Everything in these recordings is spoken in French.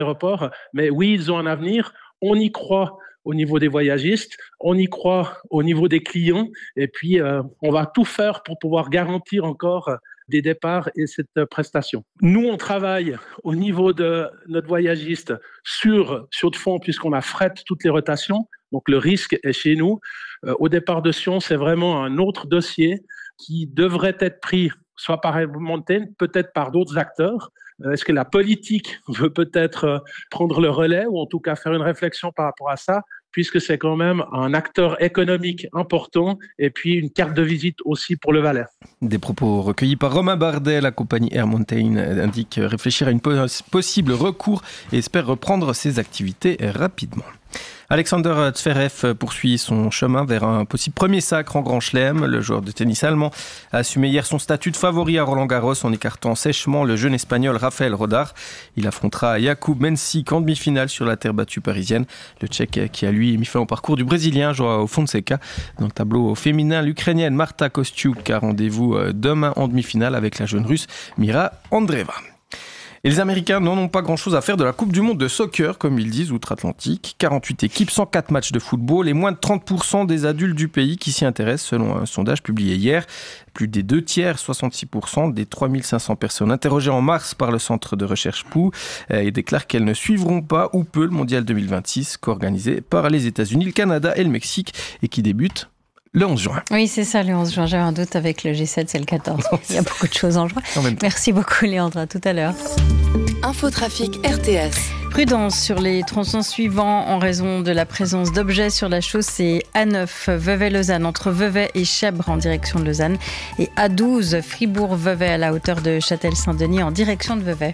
aéroports. Mais oui, ils ont un avenir. On y croit au niveau des voyagistes, on y croit au niveau des clients, et puis on va tout faire pour pouvoir garantir encore des départs et cette prestation. Nous, on travaille au niveau de notre voyagiste sur de fond, puisqu'on a fret toutes les rotations, donc le risque est chez nous. Au départ de Sion, c'est vraiment un autre dossier qui devrait être pris soit par Air Mountain, peut-être par d'autres acteurs. Est-ce que la politique veut peut-être prendre le relais ou en tout cas faire une réflexion par rapport à ça, puisque c'est quand même un acteur économique important et puis une carte de visite aussi pour le Valais. Des propos recueillis par Romain Bardet. La compagnie Air Mountain indique réfléchir à une possible recours et espère reprendre ses activités rapidement. Alexander Zverev poursuit son chemin vers un possible premier sacre en Grand Chelem. Le joueur de tennis allemand a assumé hier son statut de favori à Roland-Garros en écartant sèchement le jeune espagnol Rafael Rodar. Il affrontera Jakub Mensik en demi-finale sur la terre battue parisienne. Le Tchèque qui a lui mis fin au parcours du Brésilien João Fonseca. Dans le tableau féminin, l'Ukrainienne Marta Kostyuk a rendez-vous demain en demi-finale avec la jeune Russe Mira Andreeva. Et les Américains n'en ont pas grand-chose à faire de la Coupe du Monde de soccer, comme ils disent, outre-Atlantique. 48 équipes, 104 matchs de football et moins de 30% des adultes du pays qui s'y intéressent, selon un sondage publié hier. Plus des 2/3, 66% des 3500 personnes interrogées en mars par le centre de recherche Pew et déclarent qu'elles ne suivront pas ou peu le Mondial 2026, co-organisé par les États-Unis, le Canada et le Mexique et qui débute le 11 juin. Oui, c'est ça, le 11 juin. J'avais un doute avec le G7, c'est le 14. Il y a beaucoup de choses en juin. Merci beaucoup, Léandre. À tout à l'heure. Infotrafic RTS. Prudence sur les tronçons suivants en raison de la présence d'objets sur la chaussée A9 Vevey-Lausanne entre Vevey et Chèvres en direction de Lausanne et A12 Fribourg-Vevey à la hauteur de Châtel-Saint-Denis en direction de Vevey.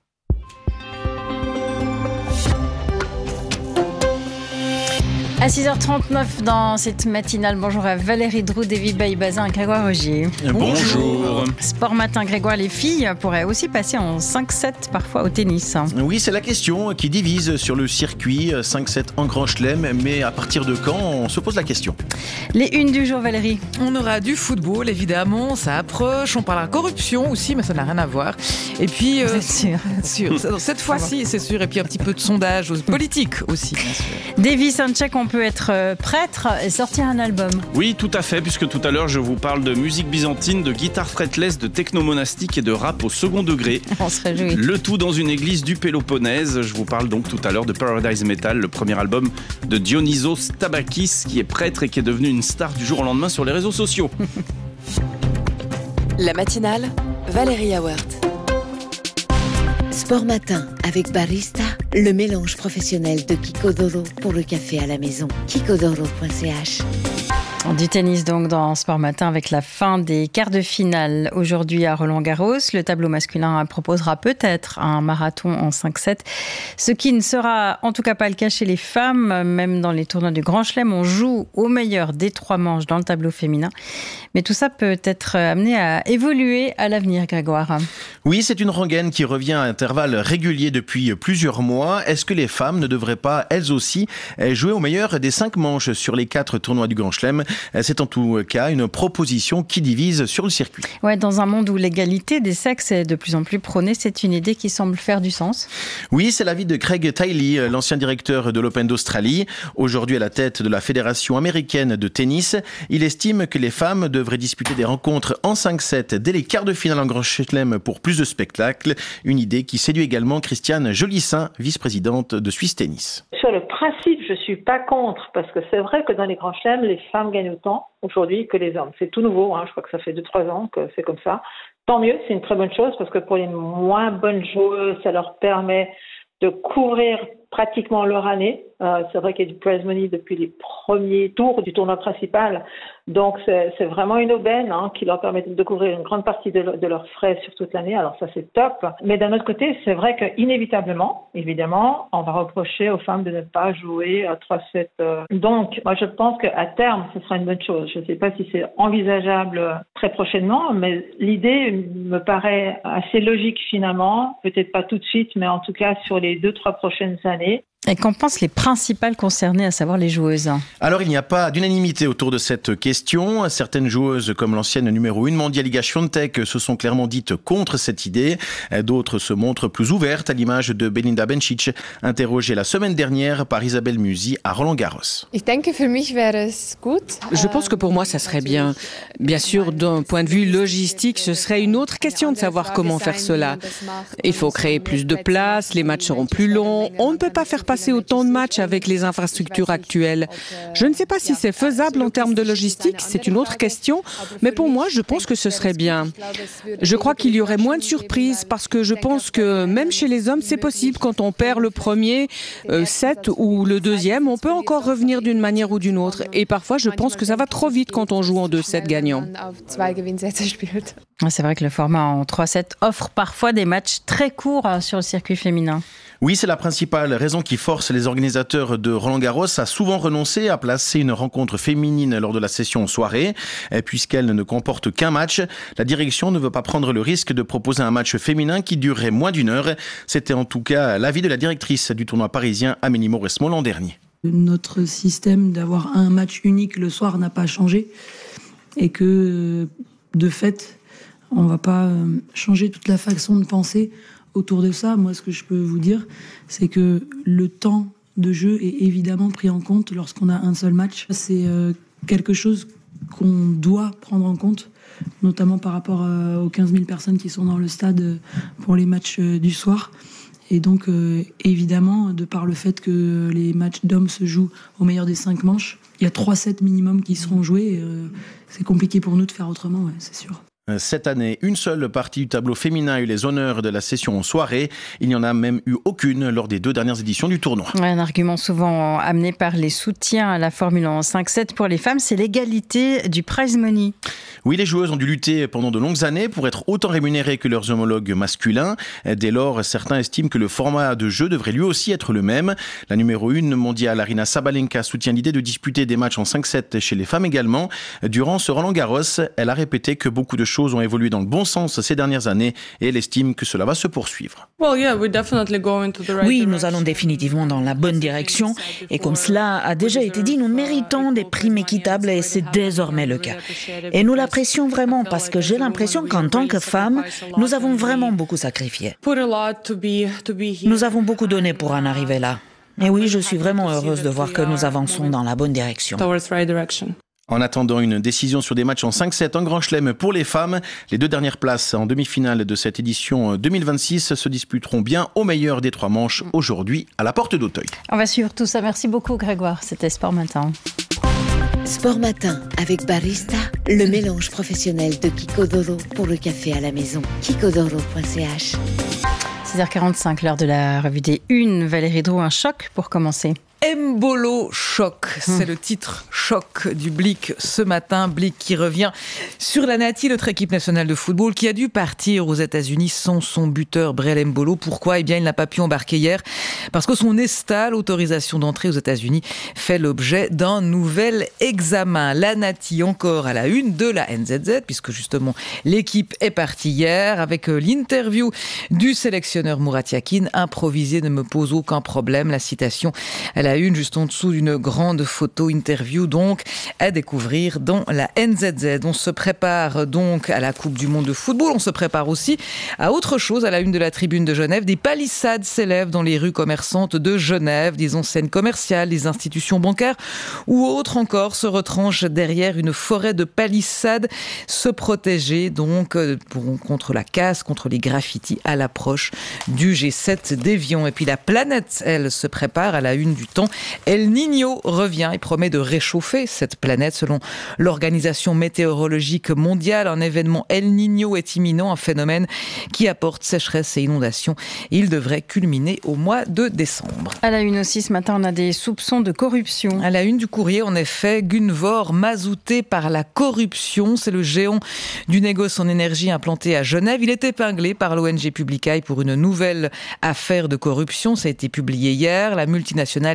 À 6h39 dans cette matinale, bonjour à Valérie Drou, David Baïbazin et Grégoire Rogier. Bonjour. Sport matin, Grégoire, les filles pourraient aussi passer en 5-7 parfois au tennis. Oui, c'est la question qui divise sur le circuit 5-7 en Grand Chelem, mais à partir de quand, on se pose la question. Les unes du jour, Valérie. On aura du football, évidemment, ça approche, on parlera corruption aussi, mais ça n'a rien à voir. Et puis... Vous êtes sûr? Cette fois-ci, c'est sûr, et puis un petit peu de sondage politique aussi, bien sûr. Davy Sanchez, on peut être prêtre et sortir un album. Oui, tout à fait, puisque tout à l'heure, je vous parle de musique byzantine, de guitare fretless, de techno monastique et de rap au second degré. On se réjouit. Le tout dans une église du Péloponnèse. Je vous parle donc tout à l'heure de Paradise Metal, le premier album de Dionysos Tabakis, qui est prêtre et qui est devenu une star du jour au lendemain sur les réseaux sociaux. La matinale, Valérie Awert. Sport matin avec Barista, le mélange professionnel de Kikodoro pour le café à la maison. Kikodoro.ch. Du tennis donc dans Sport Matin avec la fin des quarts de finale aujourd'hui à Roland-Garros. Le tableau masculin proposera peut-être un marathon en 5-7, ce qui ne sera en tout cas pas le cas chez les femmes. Même dans les tournois du Grand Chelem, on joue au meilleur des 3 manches dans le tableau féminin. Mais tout ça peut être amené à évoluer à l'avenir, Grégoire. Oui, c'est une rengaine qui revient à intervalles réguliers depuis plusieurs mois. Est-ce que les femmes ne devraient pas, elles aussi, jouer au meilleur des 5 manches sur les 4 tournois du Grand Chelem ? C'est en tout cas une proposition qui divise sur le circuit. Ouais, dans un monde où l'égalité des sexes est de plus en plus prônée, c'est une idée qui semble faire du sens. Oui, c'est l'avis de Craig Tiley, l'ancien directeur de l'Open d'Australie. Aujourd'hui à la tête de la Fédération américaine de tennis, il estime que les femmes devraient disputer des rencontres en 5-7 dès les quarts de finale en Grand Chelem pour plus de spectacles. Une idée qui séduit également Christiane Jolissaint, vice-présidente de Swiss Tennis. Sur le principe, je suis pas contre, parce que c'est vrai que dans les grands chelems, les femmes gagnent autant aujourd'hui que les hommes. C'est tout nouveau, je crois que ça fait 2-3 ans que c'est comme ça. Tant mieux, c'est une très bonne chose, parce que pour les moins bonnes joueuses, ça leur permet de couvrir pratiquement leur année. C'est vrai qu'il y a du prize money depuis les premiers tours du tournoi principal. Donc, c'est vraiment une aubaine qui leur permet de couvrir une grande partie de leurs frais sur toute l'année. Alors ça, c'est top. Mais d'un autre côté, c'est vrai qu'inévitablement, évidemment, on va reprocher aux femmes de ne pas jouer à 3-7. Donc, moi, je pense qu'à terme, ce sera une bonne chose. Je ne sais pas si c'est envisageable très prochainement, mais l'idée me paraît assez logique finalement. Peut-être pas tout de suite, mais en tout cas sur les 2-3 prochaines années. Et qu'en pensent les principales concernées, à savoir les joueuses? Alors, il n'y a pas d'unanimité autour de cette question. Certaines joueuses, comme l'ancienne numéro 1 mondiale Iga Świątek, se sont clairement dites contre cette idée. D'autres se montrent plus ouvertes, à l'image de Belinda Bencic, interrogée la semaine dernière par Isabelle Musi à Roland-Garros. Je pense que pour moi, ça serait bien. Bien sûr, d'un point de vue logistique, ce serait une autre question de savoir comment faire cela. Il faut créer plus de place, les matchs seront plus longs. On ne peut pas faire passer autant de matchs avec les infrastructures actuelles. Je ne sais pas si c'est faisable en termes de logistique, c'est une autre question, mais pour moi, je pense que ce serait bien. Je crois qu'il y aurait moins de surprises parce que je pense que même chez les hommes, c'est possible quand on perd le premier set ou le deuxième, on peut encore revenir d'une manière ou d'une autre. Et parfois, je pense que ça va trop vite quand on joue en 2 sets gagnants. C'est vrai que le format en 3 sets offre parfois des matchs très courts sur le circuit féminin. Oui, c'est la principale raison qui force les organisateurs de Roland-Garros à souvent renoncer à placer une rencontre féminine lors de la session en soirée. Puisqu'elle ne comporte qu'un match, la direction ne veut pas prendre le risque de proposer un match féminin qui durerait moins d'1 heure. C'était en tout cas l'avis de la directrice du tournoi parisien, Amélie Mauresmo, l'an dernier. Notre système d'avoir un match unique le soir n'a pas changé et que, de fait, on ne va pas changer toute la façon de penser autour de ça. Moi, ce que je peux vous dire, c'est que le temps de jeu est évidemment pris en compte lorsqu'on a un seul match. C'est quelque chose qu'on doit prendre en compte, notamment par rapport aux 15 000 personnes qui sont dans le stade pour les matchs du soir. Et donc, évidemment, de par le fait que les matchs d'hommes se jouent au meilleur des 5 manches, il y a 3 sets minimum qui seront joués. C'est compliqué pour nous de faire autrement, ouais, c'est sûr. Cette année, une seule partie du tableau féminin a eu les honneurs de la session en soirée. Il n'y en a même eu aucune lors des 2 dernières éditions du tournoi. Un argument souvent amené par les soutiens à la Formule 1 en 5-7 pour les femmes, c'est l'égalité du prize money. Oui, les joueuses ont dû lutter pendant de longues années pour être autant rémunérées que leurs homologues masculins. Dès lors, certains estiment que le format de jeu devrait lui aussi être le même. La numéro 1 mondiale, Aryna Sabalenka, soutient l'idée de disputer des matchs en 5-7 chez les femmes également. Durant ce Roland-Garros, elle a répété que beaucoup de choses ont évolué dans le bon sens ces dernières années et elle estime que cela va se poursuivre. Oui, nous allons définitivement dans la bonne direction et comme cela a déjà été dit, nous méritons des primes équitables et c'est désormais le cas. Et nous l'apprécions vraiment parce que j'ai l'impression qu'en tant que femmes, nous avons vraiment beaucoup sacrifié. Nous avons beaucoup donné pour en arriver là. Et oui, je suis vraiment heureuse de voir que nous avançons dans la bonne direction. En attendant une décision sur des matchs en 5-7 en Grand Chelem pour les femmes, les 2 dernières places en demi-finale de cette édition 2026 se disputeront bien au meilleur des 3 manches aujourd'hui à la porte d'Auteuil. On va suivre tout ça. Merci beaucoup Grégoire. C'était Sport Matin. Sport Matin avec Barista, le mélange professionnel de Kikodoro pour le café à la maison. Kikodoro.ch. 6h45, l'heure de la revue des Unes. Valérie Drouin, un choc pour commencer. Mbolo choc, c'est le titre choc du Blick ce matin. Blick qui revient sur la Nati, notre équipe nationale de football qui a dû partir aux États-Unis sans son buteur Brel Mbolo. Pourquoi ? Eh bien, il n'a pas pu embarquer hier parce que son ESTA, l'autorisation d'entrée aux États-Unis, fait l'objet d'un nouvel examen. La Nati encore à la une de la NZZ puisque justement l'équipe est partie hier avec l'interview du sélectionneur Murat Yakin. Improviser ne me pose aucun problème. La citation à la une juste en dessous d'une grande photo interview donc à découvrir dans la NZZ. On se prépare donc à la Coupe du Monde de football. On se prépare aussi à autre chose à la une de la Tribune de Genève. Des palissades s'élèvent dans les rues commerçantes de Genève. Des enseignes commerciales, des institutions bancaires ou autres encore se retranchent derrière une forêt de palissades. Se protéger donc contre la casse, contre les graffitis à l'approche du G7 d'Évian. Et puis la planète, elle, se prépare à la une du temps. El Niño revient et promet de réchauffer cette planète. Selon l'Organisation météorologique mondiale, un événement El Niño est imminent, un phénomène qui apporte sécheresse et inondations. Il devrait culminer au mois de décembre. À la une aussi, ce matin, on a des soupçons de corruption. À la une du Courrier, en effet, Gunvor mazouté par la corruption. C'est le géant du négoce en énergie implanté à Genève. Il est épinglé par l'ONG Publicae pour une nouvelle affaire de corruption. Ça a été publié hier. La multinationale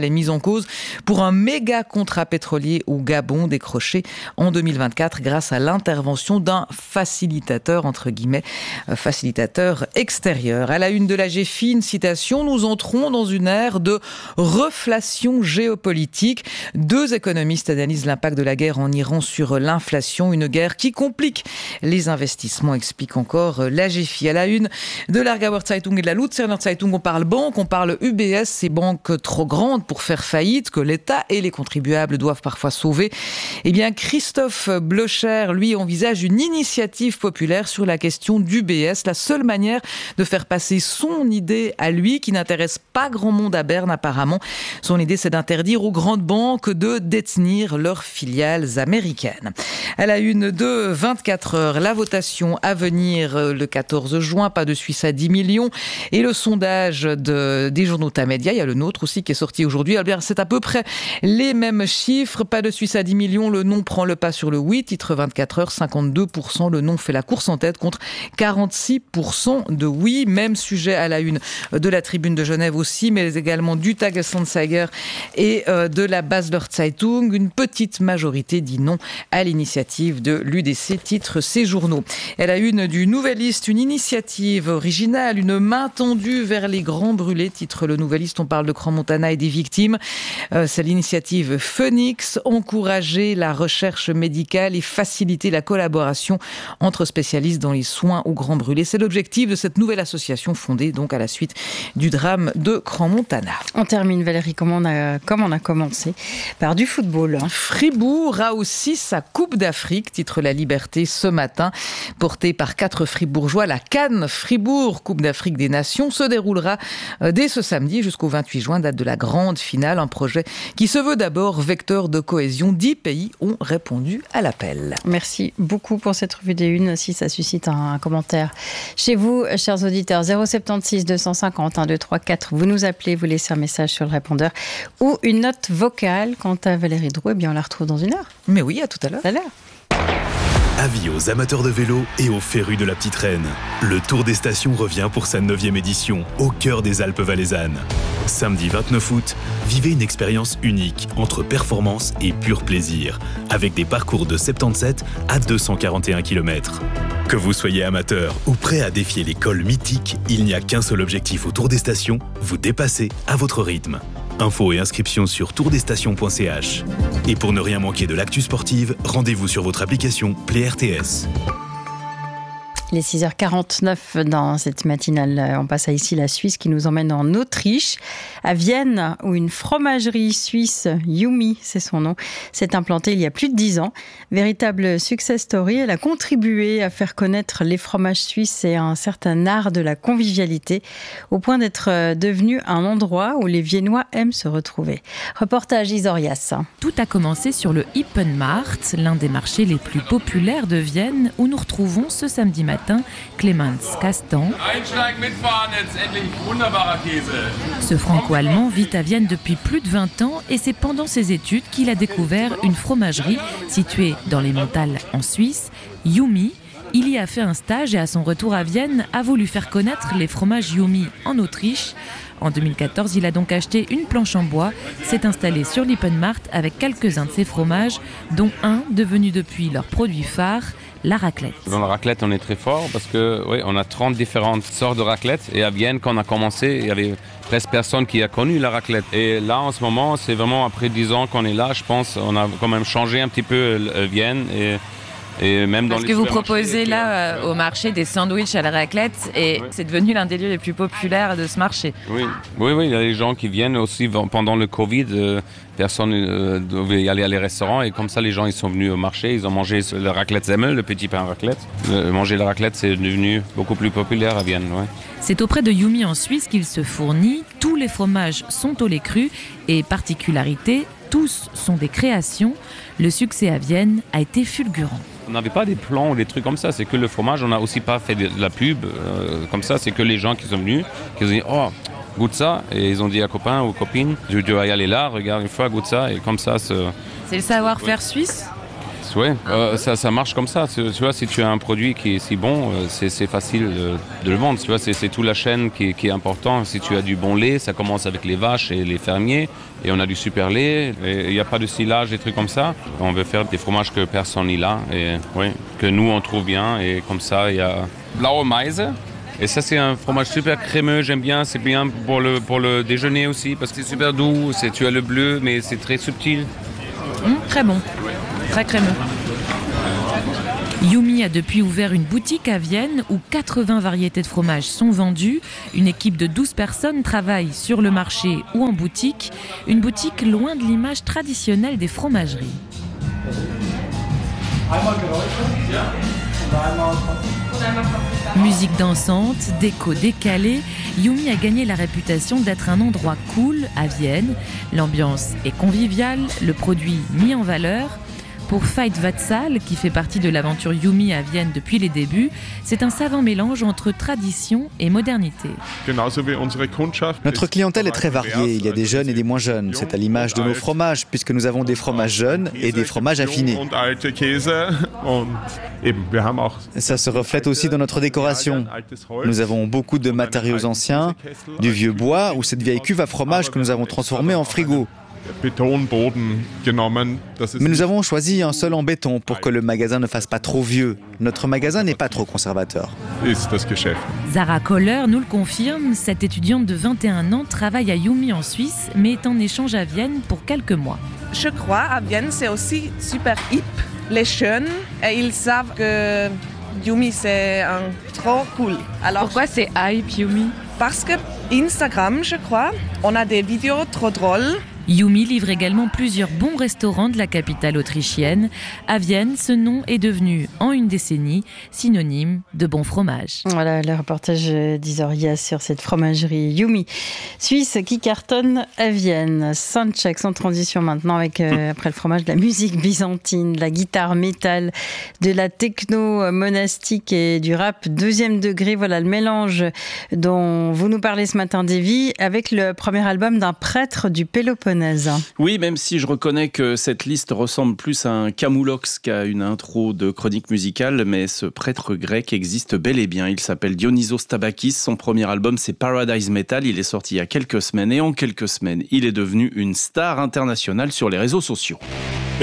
est mise en cause pour un méga contrat pétrolier au Gabon décroché en 2024 grâce à l'intervention d'un facilitateur, entre guillemets, facilitateur extérieur. À la une de la GFI, une citation, nous entrons dans une ère de reflation géopolitique. 2 économistes analysent l'impact de la guerre en Iran sur l'inflation, une guerre qui complique les investissements, explique encore la GFI. À la une de l'Aargauer Zeitung et de la Luzerner Zeitung, on parle banque, on parle UBS, ces banques trop grandes pour faire faillite, que l'État et les contribuables doivent parfois sauver. Eh bien, Christophe Blocher, lui, envisage une initiative populaire sur la question d'UBS, la seule manière de faire passer son idée à lui, qui n'intéresse pas grand monde à Berne apparemment. Son idée, c'est d'interdire aux grandes banques de détenir leurs filiales américaines. À la une de 24 heures, la votation à venir le 14 juin, pas de Suisse à 10 millions. Et le sondage des journaux Tamedia, il y a le nôtre aussi qui est sorti aujourd'hui. Alors, c'est à peu près les mêmes chiffres. Pas de Suisse à 10 millions, le non prend le pas sur le oui. Titre 24 heures, 52%. Le non fait la course en tête contre 46% de oui. Même sujet à la une de la Tribune de Genève aussi, mais également du Tagesanzeiger et de la Basler Zeitung. Une petite majorité dit non à l'initiative de l'UDC, titre ces journaux. Et à la une du Nouvelliste, une initiative originale, une main tendue vers les grands brûlés, titre le Nouvelliste. On parle de Crans-Montana et des victimes. C'est l'initiative Phoenix, encourager la recherche médicale et faciliter la collaboration entre spécialistes dans les soins aux grands brûlés. C'est l'objectif de cette nouvelle association fondée donc à la suite du drame de Crans-Montana. On termine, Valérie, comme on a commencé, par du football. Fribourg a aussi sa Coupe d'Afrique, titre La Liberté ce matin, portée par 4 Fribourgeois. La CAN Fribourg, Coupe d'Afrique des Nations, se déroulera dès ce samedi jusqu'au 28 juin, date de la grande finale. Un projet qui se veut d'abord vecteur de cohésion. 10 pays ont répondu à l'appel. Merci beaucoup pour cette revue des Unes. Si ça suscite un commentaire chez vous, chers auditeurs, 076 250 1234, vous nous appelez, vous laissez un message sur le répondeur ou une note vocale. Quant à Valérie Drouet, eh bien on la retrouve dans une heure. Mais oui, à tout à l'heure. Avis aux amateurs de vélo et aux férus de la petite reine. Le Tour des Stations revient pour sa 9e édition, au cœur des Alpes valaisannes. Samedi 29 août, vivez une expérience unique entre performance et pur plaisir, avec des parcours de 77 à 241 km. Que vous soyez amateur ou prêt à défier les cols mythiques, il n'y a qu'un seul objectif au Tour des Stations, vous dépasser à votre rythme. Infos et inscriptions sur tourdesstations.ch. Et pour ne rien manquer de l'actu sportive, rendez-vous sur votre application Play RTS. Il est 6h49 dans cette matinale. On passe à ici la Suisse qui nous emmène en Autriche, à Vienne, où une fromagerie suisse, Yumi, c'est son nom, s'est implantée il y a plus de 10 ans. Véritable success story, elle a contribué à faire connaître les fromages suisses et un certain art de la convivialité, au point d'être devenu un endroit où les Viennois aiment se retrouver. Reportage Isorias. Tout a commencé sur le Hippenmarkt, l'un des marchés les plus populaires de Vienne, où nous retrouvons ce samedi matin Clemens Castan. Ce franco-allemand vit à Vienne depuis plus de 20 ans et c'est pendant ses études qu'il a découvert une fromagerie située dans les Montales en Suisse, Yumi. Il y a fait un stage et à son retour à Vienne a voulu faire connaître les fromages Yumi en Autriche. En 2014, il a donc acheté une planche en bois, s'est installé sur l'Hippenmarkt avec quelques-uns de ses fromages, dont un devenu depuis leur produit phare, la raclette. Dans la raclette, on est très fort parce que oui, on a 30 différentes sortes de raclette. Et à Vienne, quand on a commencé, il y avait presque personne qui a connu la raclette. Et là, en ce moment, c'est vraiment après 10 ans qu'on est là. Je pense on a quand même changé un petit peu Vienne. Et même dans parce que vous proposez là au marché des sandwichs à la raclette et c'est devenu l'un des lieux les plus populaires de ce marché. Oui, il y a des gens qui viennent aussi pendant le Covid. Personne ne devait y aller à les restaurants et comme ça les gens ils sont venus au marché, ils ont mangé le raclette Semmel, le petit pain raclette. Manger la raclette c'est devenu beaucoup plus populaire à Vienne. Ouais. C'est auprès de Yumi en Suisse qu'il se fournit. Tous les fromages sont au lait cru et particularité, tous sont des créations. Le succès à Vienne a été fulgurant. On n'avait pas des plans ou des trucs comme ça, c'est que le fromage, on n'a aussi pas fait de la pub comme ça, c'est que les gens qui sont venus, qui ont dit « Oh, goûte ça !» et ils ont dit à copain ou copine « Je dois y aller là, regarde une fois, goûte ça » et comme ça... C'est le savoir-faire suisse ? ouais, ça marche comme ça. Tu vois, si tu as un produit qui est si bon, c'est facile de le vendre. Tu vois, c'est toute la chaîne qui est importante. Si tu as du bon lait, ça commence avec les vaches et les fermiers. Et on a du super lait. Il n'y a pas de silage, des trucs comme ça. On veut faire des fromages que personne n'y a. Et ouais, que nous, on trouve bien. Et comme ça, il y a blaue Meise. Et ça, c'est un fromage super crémeux, j'aime bien. C'est bien pour le déjeuner aussi, parce que c'est super doux. Tu as le bleu, mais c'est très subtil. Très bon, très crémeux. Yumi a depuis ouvert une boutique à Vienne où 80 variétés de fromages sont vendues. Une équipe de 12 personnes travaille sur le marché ou en boutique. Une boutique loin de l'image traditionnelle des fromageries. Musique dansante, déco décalée, Yumi a gagné la réputation d'être un endroit cool à Vienne. L'ambiance est conviviale, le produit mis en valeur. Pour Veit Vatsal, qui fait partie de l'aventure Yumi à Vienne depuis les débuts, c'est un savant mélange entre tradition et modernité. Notre clientèle est très variée, il y a des jeunes et des moins jeunes. C'est à l'image de nos fromages, puisque nous avons des fromages jeunes et des fromages affinés. Ça se reflète aussi dans notre décoration. Nous avons beaucoup de matériaux anciens, du vieux bois ou cette vieille cuve à fromage que nous avons transformée en frigo. Mais nous avons choisi un sol en béton pour que le magasin ne fasse pas trop vieux. Notre magasin n'est pas trop conservateur. Zara Kohler nous le confirme, cette étudiante de 21 ans travaille à Yumi en Suisse, mais est en échange à Vienne pour quelques mois. Je crois à Vienne, c'est aussi super hip. Les jeunes, ils savent que Yumi, c'est trop cool. Alors, pourquoi c'est hype, Yumi? Parce que Instagram, je crois, on a des vidéos trop drôles. Yumi livre également plusieurs bons restaurants de la capitale autrichienne. À Vienne, ce nom est devenu, en une décennie, synonyme de bon fromage. Voilà le reportage d'Isoria sur cette fromagerie Yumi suisse qui cartonne à Vienne. Soundcheck sans transition maintenant avec, après le fromage, de la musique byzantine, de la guitare métal, de la techno monastique et du rap deuxième degré. Voilà le mélange dont vous nous parlez ce matin, Davy, avec le premier album d'un prêtre du Péloponnèse. Oui, même si je reconnais que cette liste ressemble plus à un camoulox qu'à une intro de chronique musicale, mais ce prêtre grec existe bel et bien. Il s'appelle Dionysos Tabakis. Son premier album, c'est Paradise Metal. Il est sorti il y a quelques semaines et en quelques semaines, il est devenu une star internationale sur les réseaux sociaux.